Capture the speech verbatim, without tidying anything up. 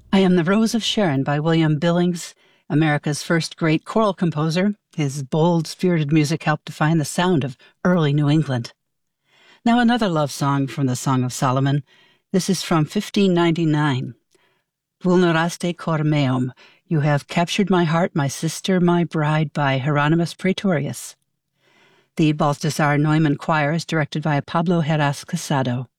I Am the Rose of Sharon by William Billings, America's first great choral composer. His bold, spirited music helped define the sound of early New England. Now another love song from the Song of Solomon. This is from fifteen ninety-nine. Vulneraste cor meum, You Have Captured My Heart, My Sister, My Bride, by Hieronymus Praetorius. The Balthasar Neumann Choir is directed by Pablo Heras Casado.